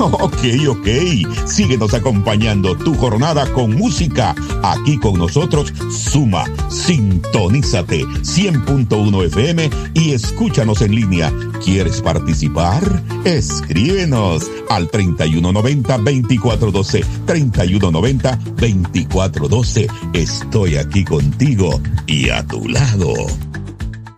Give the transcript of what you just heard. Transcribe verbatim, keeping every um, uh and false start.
Ok, ok. Síguenos acompañando tu jornada con música. Aquí con nosotros, Suma. Sintonízate cien punto uno F M y escúchanos en línea. ¿Quieres participar? Escríbenos al treinta y uno noventa, veinticuatro doce. treinta y uno noventa, veinticuatro doce. Estoy aquí contigo y a tu lado.